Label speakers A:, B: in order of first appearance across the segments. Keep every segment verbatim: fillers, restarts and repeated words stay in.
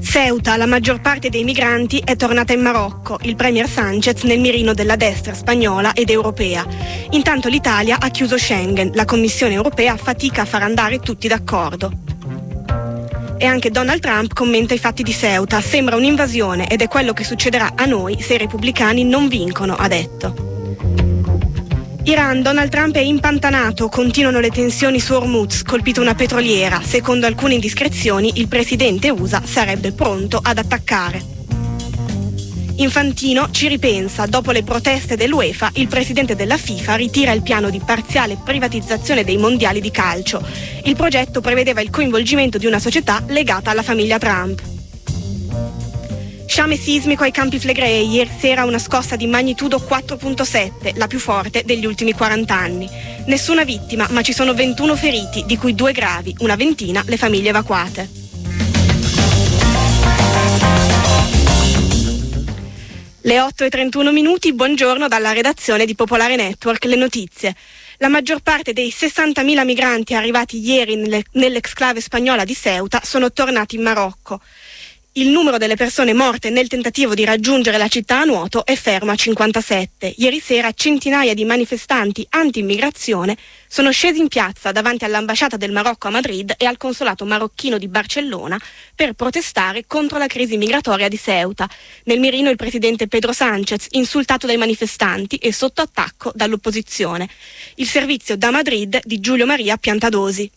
A: Ceuta, la maggior parte dei migranti è tornata in Marocco, il premier Sánchez nel mirino della destra spagnola ed europea. Intanto l'Italia ha chiuso Schengen, la Commissione europea fatica a far andare tutti d'accordo. E anche Donald Trump commenta i fatti di Ceuta, sembra un'invasione ed è quello che succederà a noi se i repubblicani non vincono, ha detto. Iran, Donald Trump è impantanato, continuano le tensioni su Hormuz, colpita una petroliera. Secondo alcune indiscrezioni, il presidente U S A sarebbe pronto ad attaccare. Infantino ci ripensa, dopo le proteste dell'UEFA, il presidente della FIFA ritira il piano di parziale privatizzazione dei mondiali di calcio. Il progetto prevedeva il coinvolgimento di una società legata alla famiglia Trump. Sciame sismico ai Campi Flegrei, ieri sera una scossa di magnitudo quattro virgola sette, la più forte degli ultimi quaranta anni. Nessuna vittima, ma ci sono ventuno feriti, di cui due gravi, una ventina le famiglie evacuate. Le otto e trentuno minuti, buongiorno dalla redazione di Popolare Network, le notizie. La maggior parte dei sessantamila migranti arrivati ieri nelle, nell'exclave spagnola di Ceuta sono tornati in Marocco. Il numero delle persone morte nel tentativo di raggiungere la città a nuoto è fermo a cinquantasette. Ieri sera centinaia di manifestanti anti-immigrazione sono scesi in piazza davanti all'ambasciata del Marocco a Madrid e al consolato marocchino di Barcellona per protestare contro la crisi migratoria di Ceuta. Nel mirino il presidente Pedro Sánchez, insultato dai manifestanti e sotto attacco dall'opposizione. Il servizio da Madrid di Giulio Maria Piantadosi.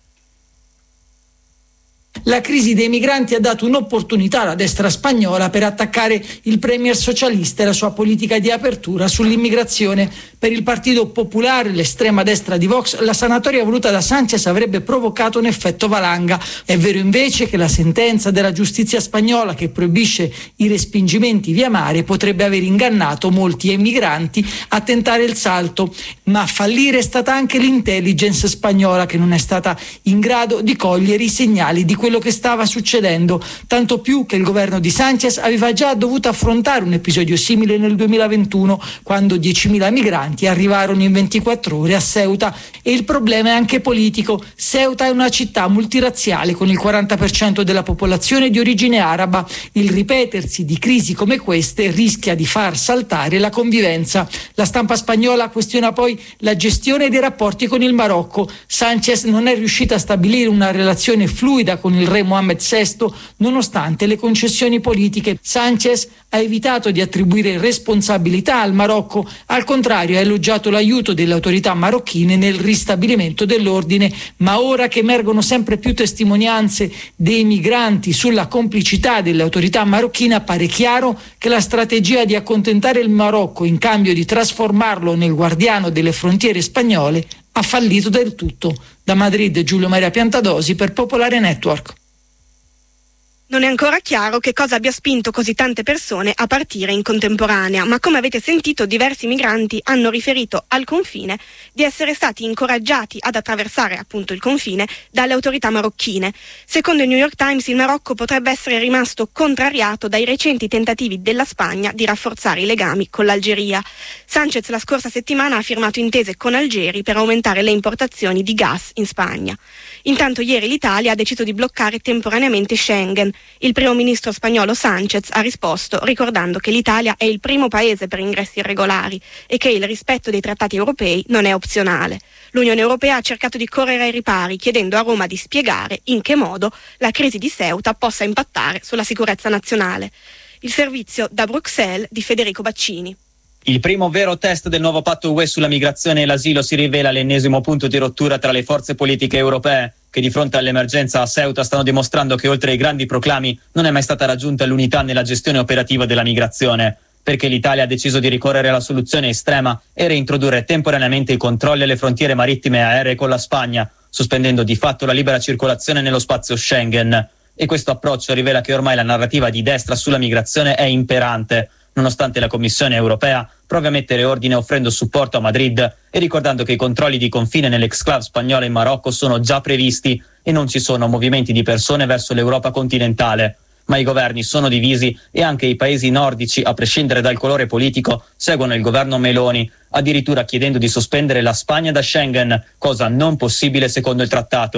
B: La crisi dei migranti ha dato un'opportunità alla destra spagnola per attaccare il premier socialista e la sua politica di apertura sull'immigrazione. Per il Partito Popolare, l'estrema destra di Vox, la sanatoria voluta da Sánchez avrebbe provocato un effetto valanga. È vero invece che la sentenza della giustizia spagnola che proibisce i respingimenti via mare potrebbe aver ingannato molti emigranti a tentare il salto, ma a fallire è stata anche l'intelligence spagnola, che non è stata in grado di cogliere i segnali di quello che stava succedendo, tanto più che il governo di Sánchez aveva già dovuto affrontare un episodio simile nel duemilaventuno, quando diecimila migranti arrivarono in ventiquattro ore a Ceuta. E il problema è anche politico. Ceuta è una città multirazziale con il quaranta per cento della popolazione di origine araba. Il ripetersi di crisi come queste rischia di far saltare la convivenza. La stampa spagnola questiona poi la gestione dei rapporti con il Marocco. Sánchez non è riuscito a stabilire una relazione fluida con il re Mohammed sesto, nonostante le concessioni politiche. Sánchez ha evitato di attribuire responsabilità al Marocco, al contrario ha elogiato l'aiuto delle autorità marocchine nel ristabilimento dell'ordine, ma ora che emergono sempre più testimonianze dei migranti sulla complicità delle autorità marocchine, appare chiaro che la strategia di accontentare il Marocco in cambio di trasformarlo nel guardiano delle frontiere spagnole ha fallito del tutto. Da Madrid, Giulio Maria Piantadosi per Popolare Network.
A: Non è ancora chiaro che cosa abbia spinto così tante persone a partire in contemporanea, ma come avete sentito diversi migranti hanno riferito al confine di essere stati incoraggiati ad attraversare appunto il confine dalle autorità marocchine. Secondo il New York Times il Marocco potrebbe essere rimasto contrariato dai recenti tentativi della Spagna di rafforzare i legami con l'Algeria. Sánchez la scorsa settimana ha firmato intese con Algeri per aumentare le importazioni di gas in Spagna. Intanto ieri l'Italia ha deciso di bloccare temporaneamente Schengen. Il primo ministro spagnolo Sánchez ha risposto ricordando che l'Italia è il primo paese per ingressi irregolari e che il rispetto dei trattati europei non è opzionale. L'Unione Europea ha cercato di correre ai ripari, chiedendo a Roma di spiegare in che modo la crisi di Ceuta possa impattare sulla sicurezza nazionale. Il servizio da Bruxelles di Federico Baccini.
C: Il primo vero test del nuovo patto U E sulla migrazione e l'asilo si rivela l'ennesimo punto di rottura tra le forze politiche europee, che di fronte all'emergenza a Ceuta stanno dimostrando che oltre ai grandi proclami non è mai stata raggiunta l'unità nella gestione operativa della migrazione, perché l'Italia ha deciso di ricorrere alla soluzione estrema e reintrodurre temporaneamente i controlli alle frontiere marittime e aeree con la Spagna, sospendendo di fatto la libera circolazione nello spazio Schengen. E questo approccio rivela che ormai la narrativa di destra sulla migrazione è imperante, nonostante la Commissione europea provi a mettere ordine offrendo supporto a Madrid e ricordando che i controlli di confine nell'exclave spagnola in Marocco sono già previsti e non ci sono movimenti di persone verso l'Europa continentale. Ma i governi sono divisi e anche i paesi nordici, a prescindere dal colore politico, seguono il governo Meloni, addirittura chiedendo di sospendere la Spagna da Schengen, cosa non possibile secondo il trattato.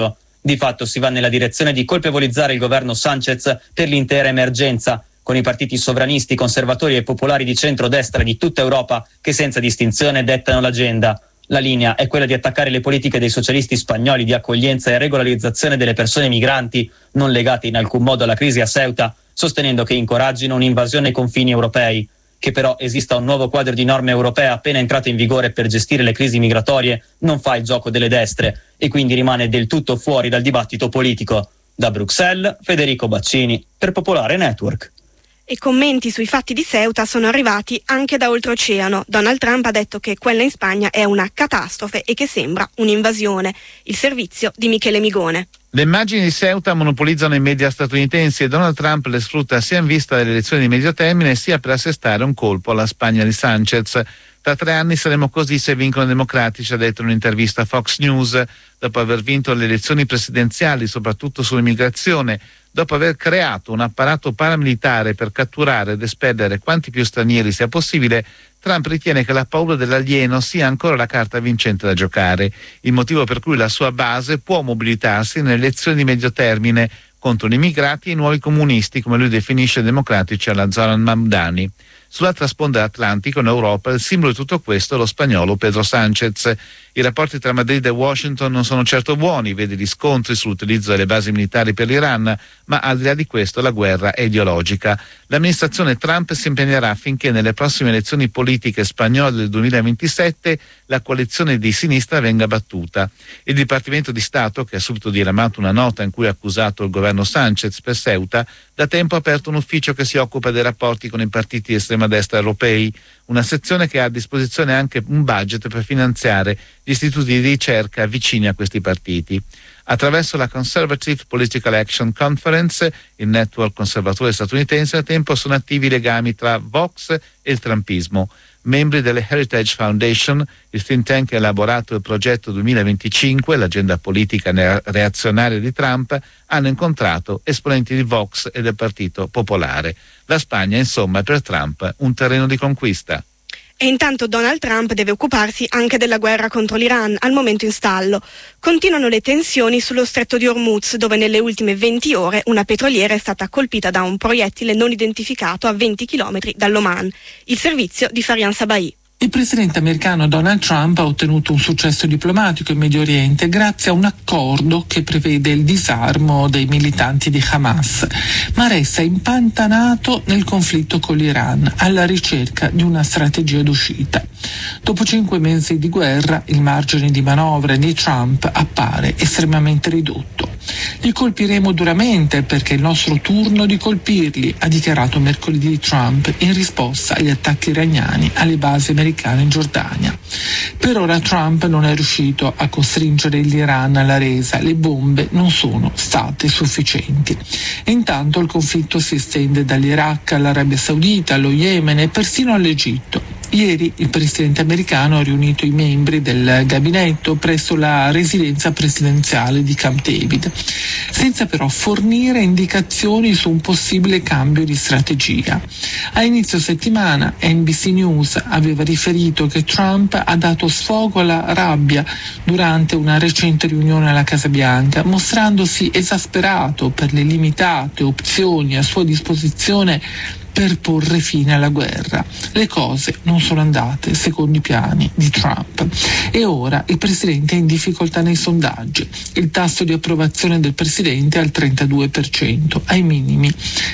C: Di fatto si va nella direzione di colpevolizzare il governo Sánchez per l'intera emergenza, con i partiti sovranisti, conservatori e popolari di centro-destra di tutta Europa che senza distinzione dettano l'agenda. La linea è quella di attaccare le politiche dei socialisti spagnoli di accoglienza e regolarizzazione delle persone migranti, non legate in alcun modo alla crisi a Ceuta, sostenendo che incoraggino un'invasione ai confini europei. Che però esista un nuovo quadro di norme europee appena entrato in vigore per gestire le crisi migratorie non fa il gioco delle destre e quindi rimane del tutto fuori dal dibattito politico. Da Bruxelles, Federico Baccini, per Popolare Network.
A: E commenti sui fatti di Ceuta sono arrivati anche da oltreoceano. Donald Trump ha detto che quella in Spagna è una catastrofe e che sembra un'invasione. Il servizio di Michele Migone.
D: Le immagini di Ceuta monopolizzano i media statunitensi e Donald Trump le sfrutta sia in vista delle elezioni di medio termine sia per assestare un colpo alla Spagna di Sánchez. Tra tre anni saremo così se vincono i democratici, ha detto in un'intervista a Fox News, dopo aver vinto le elezioni presidenziali, soprattutto sull'immigrazione, dopo aver creato un apparato paramilitare per catturare ed espellere quanti più stranieri sia possibile. Trump ritiene che la paura dell'alieno sia ancora la carta vincente da giocare, il motivo per cui la sua base può mobilitarsi nelle elezioni di medio termine contro gli immigrati e i nuovi comunisti, come lui definisce democratici alla Zoran Mamdani. Sull'altra sponda dell'Atlantico, in Europa, il simbolo di tutto questo è lo spagnolo Pedro Sánchez. I rapporti tra Madrid e Washington non sono certo buoni, vedi gli scontri sull'utilizzo delle basi militari per l'Iran, ma al di là di questo la guerra è ideologica. L'amministrazione Trump si impegnerà affinché nelle prossime elezioni politiche spagnole del duemilaventisette la coalizione di sinistra venga battuta. Il Dipartimento di Stato, che ha subito diramato una nota in cui ha accusato il governo Sánchez per Ceuta, da tempo ha aperto un ufficio che si occupa dei rapporti con i partiti di estrema destra europei, una sezione che ha a disposizione anche un budget per finanziare gli istituti di ricerca vicini a questi partiti. Attraverso la Conservative Political Action Conference, il network conservatore statunitense, da tempo sono attivi legami tra Vox e il trumpismo. Membri delle Heritage Foundation, il think tank che ha elaborato il progetto duemilaventicinque, l'agenda politica reazionaria di Trump, hanno incontrato esponenti di Vox e del Partito Popolare. La Spagna, insomma, è per Trump un terreno di conquista.
A: E intanto Donald Trump deve occuparsi anche della guerra contro l'Iran, al momento in stallo. Continuano le tensioni sullo stretto di Hormuz, dove nelle ultime venti ore una petroliera è stata colpita da un proiettile non identificato a venti chilometri dall'Oman. Il servizio di Farian Sabai.
E: Il presidente americano Donald Trump ha ottenuto un successo diplomatico in Medio Oriente grazie a un accordo che prevede il disarmo dei militanti di Hamas, ma resta impantanato nel conflitto con l'Iran, alla ricerca di una strategia d'uscita. Dopo cinque mesi di guerra, il margine di manovra di Trump appare estremamente ridotto. Li colpiremo duramente perché è il nostro turno di colpirli, ha dichiarato mercoledì Trump in risposta agli attacchi iraniani alle basi americane in Giordania. Per ora Trump non è riuscito a costringere l'Iran alla resa, le bombe non sono state sufficienti. E intanto il conflitto si estende dall'Iraq all'Arabia Saudita, allo Yemen e persino all'Egitto. Ieri il presidente americano ha riunito i membri del gabinetto presso la residenza presidenziale di Camp David, senza però fornire indicazioni su un possibile cambio di strategia. A inizio settimana N B C News aveva riferito che Trump ha dato sfogo alla rabbia durante una recente riunione alla Casa Bianca, mostrandosi esasperato per le limitate opzioni a sua disposizione per porre fine alla guerra. Le cose non sono andate secondo i piani di Trump e ora il presidente è in difficoltà nei sondaggi. Il tasso di approvazione del presidente è al trentadue per cento, ai minimi.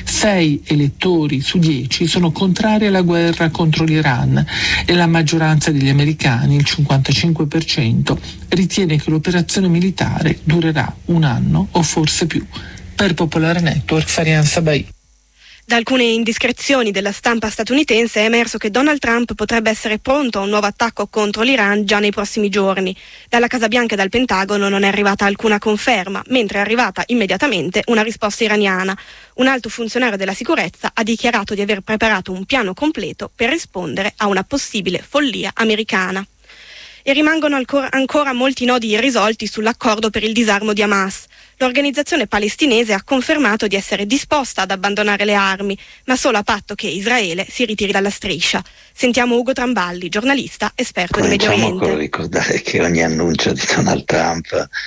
E: Sei elettori su dieci sono contrari alla guerra contro l'Iran e la maggioranza degli americani, il cinquantacinque per cento, ritiene che l'operazione militare durerà un anno o forse più. Per Popolare Network, Farian Sabai.
A: Da alcune indiscrezioni della stampa statunitense è emerso che Donald Trump potrebbe essere pronto a un nuovo attacco contro l'Iran già nei prossimi giorni. Dalla Casa Bianca e dal Pentagono non è arrivata alcuna conferma, mentre è arrivata immediatamente una risposta iraniana. Un alto funzionario della sicurezza ha dichiarato di aver preparato un piano completo per rispondere a una possibile follia americana. E rimangono ancora, ancora molti nodi irrisolti sull'accordo per il disarmo di Hamas. L'organizzazione palestinese ha confermato di essere disposta ad abbandonare le armi, ma solo a patto che Israele si ritiri dalla striscia. Sentiamo Ugo Tramballi, giornalista esperto di Medio Oriente.
F: Cominciamo con ricordare che ogni annuncio di Donald Trump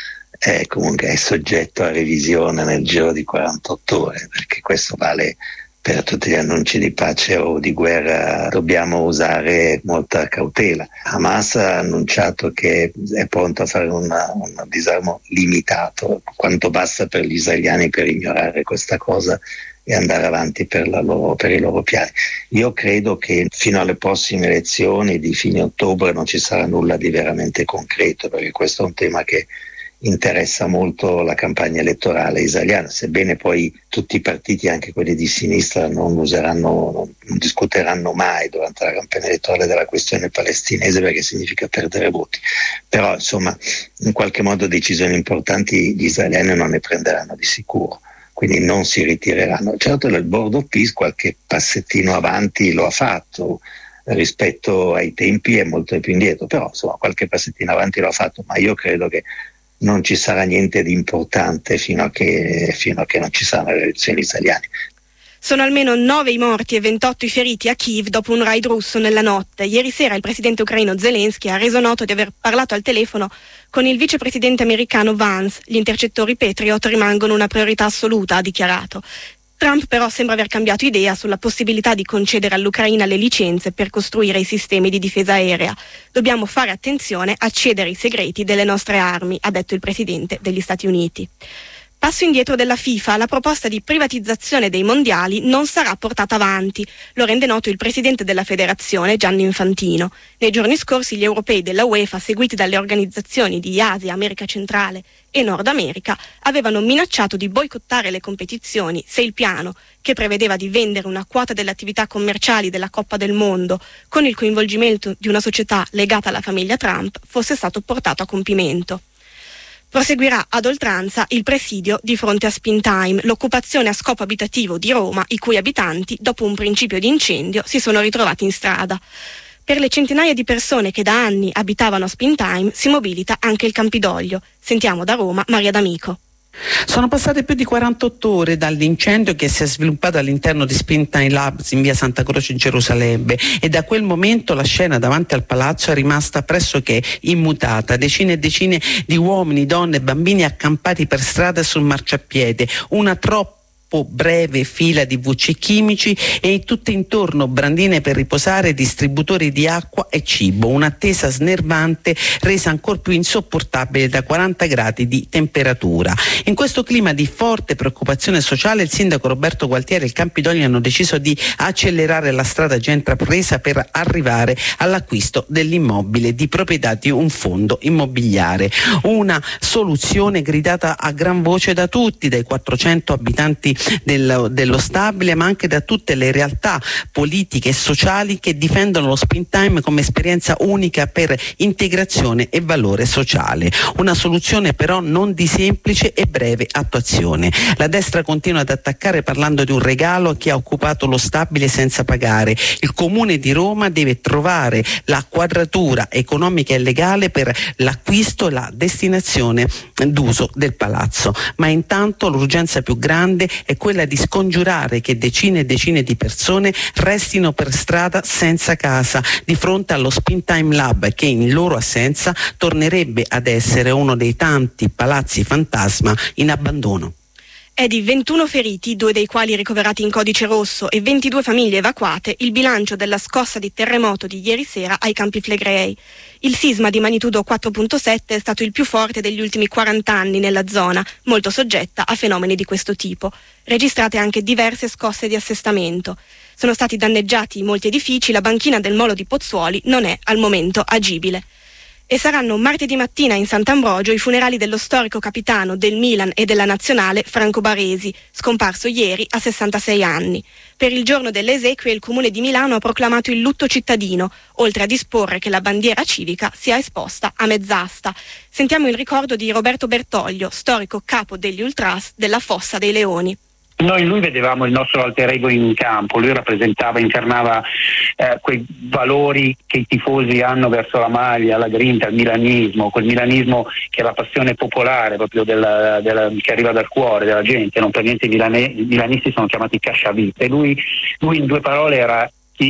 F: è comunque è soggetto a revisione nel giro di quarantotto ore, perché questo vale per tutti gli annunci di pace o di guerra. Dobbiamo usare molta cautela. Hamas ha annunciato che è pronto a fare una, un disarmo limitato, quanto basta per gli israeliani per ignorare questa cosa e andare avanti per, la loro, per i loro piani. Io credo che fino alle prossime elezioni di fine ottobre non ci sarà nulla di veramente concreto, perché questo è un tema che interessa molto la campagna elettorale israeliana, sebbene poi tutti i partiti, anche quelli di sinistra, non useranno, non discuteranno mai durante la campagna elettorale della questione palestinese, perché significa perdere voti. Però insomma, in qualche modo decisioni importanti gli israeliani non ne prenderanno di sicuro, quindi non si ritireranno. Certo, il Board of Peace qualche passettino avanti lo ha fatto, rispetto ai tempi è molto più indietro, però insomma qualche passettino avanti lo ha fatto, ma io credo che non ci sarà niente di importante fino a che, fino a che non ci saranno le elezioni israeliane.
A: Sono almeno nove i morti e ventotto i feriti a Kiev dopo un raid russo nella notte. Ieri sera il presidente ucraino Zelensky ha reso noto di aver parlato al telefono con il vicepresidente americano Vance. Gli intercettori Patriot rimangono una priorità assoluta, ha dichiarato. Trump però sembra aver cambiato idea sulla possibilità di concedere all'Ucraina le licenze per costruire i sistemi di difesa aerea. Dobbiamo fare attenzione a cedere i segreti delle nostre armi, ha detto il presidente degli Stati Uniti. Passo indietro della FIFA, la proposta di privatizzazione dei mondiali non sarà portata avanti, lo rende noto il presidente della federazione Gianni Infantino. Nei giorni scorsi gli europei della UEFA, seguiti dalle organizzazioni di Asia, America Centrale e Nord America, avevano minacciato di boicottare le competizioni se il piano, che prevedeva di vendere una quota delle attività commerciali della Coppa del Mondo con il coinvolgimento di una società legata alla famiglia Trump, fosse stato portato a compimento. Proseguirà ad oltranza il presidio di fronte a Spintime, l'occupazione a scopo abitativo di Roma, i cui abitanti, dopo un principio di incendio, si sono ritrovati in strada. Per le centinaia di persone che da anni abitavano a Spintime si mobilita anche il Campidoglio. Sentiamo da Roma Maria D'Amico.
G: Sono passate più di quarantotto ore dall'incendio che si è sviluppato all'interno di Spintime Labs in via Santa Croce in Gerusalemme, e da quel momento la scena davanti al palazzo è rimasta pressoché immutata. Decine e decine di uomini, donne e bambini accampati per strada e sul marciapiede, una troppa breve fila di V C chimici e tutte intorno brandine per riposare, distributori di acqua e cibo, un'attesa snervante resa ancora più insopportabile da quaranta gradi di temperatura. In questo clima di forte preoccupazione sociale il sindaco Roberto Gualtieri e il Campidoglio hanno deciso di accelerare la strada già intrapresa per arrivare all'acquisto dell'immobile di proprietà di un fondo immobiliare, una soluzione gridata a gran voce da tutti, dai quattrocento abitanti Dello, dello stabile, ma anche da tutte le realtà politiche e sociali che difendono lo Spintime come esperienza unica per integrazione e valore sociale. Una soluzione però non di semplice e breve attuazione. La destra continua ad attaccare parlando di un regalo a chi ha occupato lo stabile senza pagare. Il Comune di Roma deve trovare la quadratura economica e legale per l'acquisto e la destinazione d'uso del palazzo. Ma intanto l'urgenza più grande è quella di scongiurare che decine e decine di persone restino per strada senza casa di fronte allo Spintime Lab, che in loro assenza tornerebbe ad essere uno dei tanti palazzi fantasma in abbandono.
A: È di ventuno feriti, due dei quali ricoverati in codice rosso, e ventidue famiglie evacuate il bilancio della scossa di terremoto di ieri sera ai Campi Flegrei. Il sisma di magnitudo quattro virgola sette è stato il più forte degli ultimi quaranta anni nella zona, molto soggetta a fenomeni di questo tipo. Registrate anche diverse scosse di assestamento. Sono stati danneggiati molti edifici, la banchina del molo di Pozzuoli non è al momento agibile. E saranno martedì mattina in Sant'Ambrogio i funerali dello storico capitano del Milan e della Nazionale Franco Baresi, scomparso ieri a sessantasei anni. Per il giorno delle esequie il Comune di Milano ha proclamato il lutto cittadino, oltre a disporre che la bandiera civica sia esposta a mezz'asta. Sentiamo il ricordo di Roberto Bertoglio, storico capo degli Ultras della Fossa dei Leoni.
H: Noi in lui vedevamo il nostro alter ego in campo, lui rappresentava, incarnava eh, quei valori che i tifosi hanno verso la maglia, la grinta, il milanismo, quel milanismo che è la passione popolare proprio della, della, che arriva dal cuore della gente, non per niente i, milane, i milanisti sono chiamati casciavite. Lui, lui in due parole era,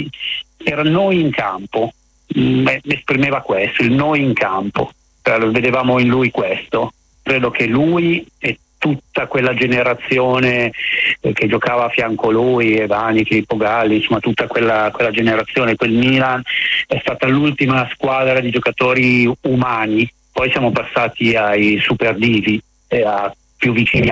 H: era noi in campo, mh, esprimeva questo, il noi in campo, cioè, vedevamo in lui questo. credo che lui e tutta quella generazione eh, che giocava a fianco lui, Evanichi, Pogalli, insomma tutta quella, quella generazione, quel Milan è stata l'ultima squadra di giocatori umani. Poi siamo passati ai super divi e a più vicini